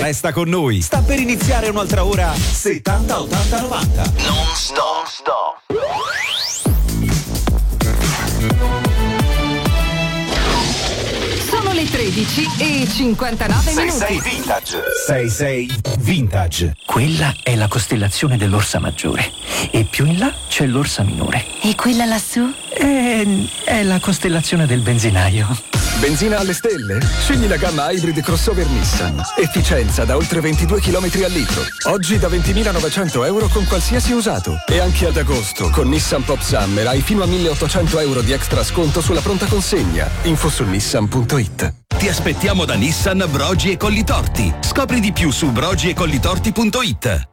Resta con noi. Sta per iniziare un'altra ora 70 80 90. Non stop. Sono le 13:59 minuti. 6 Vintage. 66 Vintage. Quella è la costellazione dell'Orsa Maggiore e più in là c'è l'Orsa Minore. E quella lassù? È la costellazione del benzinaio. Benzina alle stelle? Scegli la gamma Hybrid Crossover Nissan. Efficienza da oltre 22 km al litro. Oggi da 20.900 euro con qualsiasi usato. E anche ad agosto con Nissan Pop Summer hai fino a 1.800 euro di extra sconto sulla pronta consegna. Info su nissan.it. Ti aspettiamo da Nissan Brogi e Collitorti. Scopri di più su brogiecollitorti.it.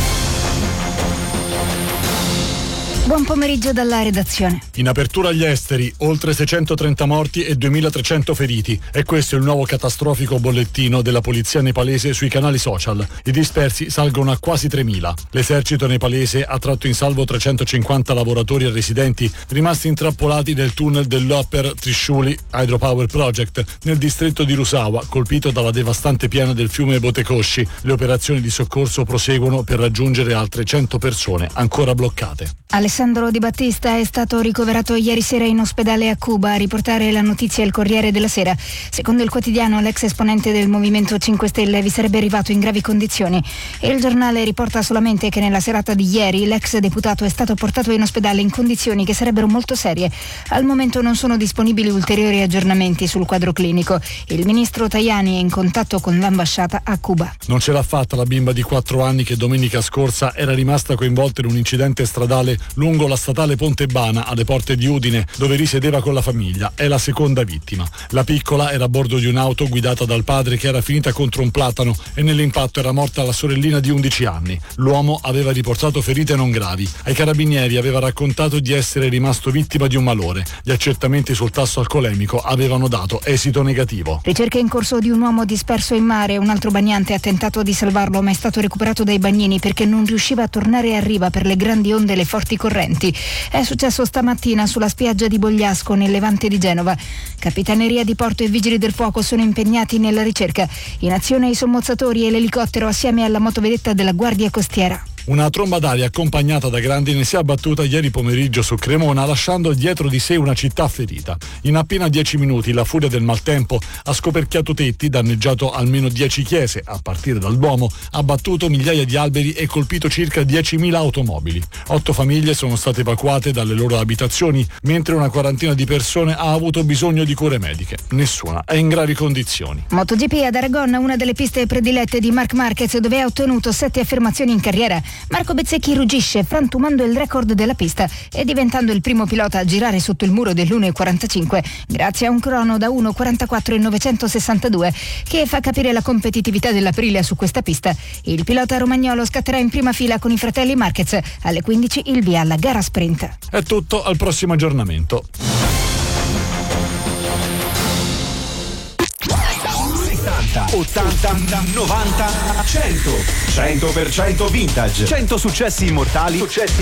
Buon pomeriggio dalla redazione. In apertura agli esteri, oltre 630 morti e 2.300 feriti. E questo è il nuovo catastrofico bollettino della polizia nepalese sui canali social. I dispersi salgono a quasi 3.000. L'esercito nepalese ha tratto in salvo 350 lavoratori e residenti rimasti intrappolati nel tunnel dell'Upper Trishuli Hydropower Project nel distretto di Rusawa, colpito dalla devastante piana del fiume Botekoshi. Le operazioni di soccorso proseguono per raggiungere altre 100 persone ancora bloccate. Alessandro Di Battista è stato ricoverato ieri sera in ospedale a Cuba. A riportare la notizia il Corriere della Sera. Secondo il quotidiano, l'ex esponente del Movimento 5 Stelle vi sarebbe arrivato in gravi condizioni. E il giornale riporta solamente che nella serata di ieri l'ex deputato è stato portato in ospedale in condizioni che sarebbero molto serie. Al momento non sono disponibili ulteriori aggiornamenti sul quadro clinico. Il ministro Tajani è in contatto con l'ambasciata a Cuba. Non ce l'ha fatta la bimba di 4 anni che domenica scorsa era rimasta coinvolta in un incidente stradale lungo la statale Ponte Bana alle porte di Udine, dove risiedeva con la famiglia. È la seconda vittima. La piccola era a bordo di un'auto guidata dal padre che era finita contro un platano e nell'impatto era morta la sorellina di 11 anni. L'uomo aveva riportato ferite non gravi. Ai carabinieri aveva raccontato di essere rimasto vittima di un malore. Gli accertamenti sul tasso alcolemico avevano dato esito negativo. Ricerche in corso di un uomo disperso in mare. Un altro bagnante ha tentato di salvarlo, ma è stato recuperato dai bagnini perché non riusciva a tornare a riva per le grandi onde e le forti correnti. È successo stamattina sulla spiaggia di Bogliasco, nel Levante di Genova. Capitaneria di Porto e Vigili del Fuoco sono impegnati nella ricerca. In azione i sommozzatori e l'elicottero assieme alla motovedetta della Guardia Costiera. Una tromba d'aria accompagnata da grandine si è abbattuta ieri pomeriggio su Cremona, lasciando dietro di sé una città ferita. In appena 10 minuti la furia del maltempo ha scoperchiato tetti, danneggiato almeno 10 chiese, a partire dal Duomo, abbattuto migliaia di alberi e colpito circa 10.000 automobili. 8 famiglie sono state evacuate dalle loro abitazioni, mentre una quarantina di persone ha avuto bisogno di cure mediche. Nessuna è in gravi condizioni. MotoGP ad Aragon, una delle piste predilette di Marc Marquez, dove ha ottenuto 7 affermazioni in carriera. Marco Bezzecchi ruggisce, frantumando il record della pista e diventando il primo pilota a girare sotto il muro dell'1,45 grazie a un crono da 1,44,962 che fa capire la competitività dell'Aprilia su questa pista. Il pilota romagnolo scatterà in prima fila con i fratelli Marquez. Alle 15 il via alla gara sprint. È tutto, al prossimo aggiornamento. 80, 90, 100. 100% vintage. 100 successi immortali.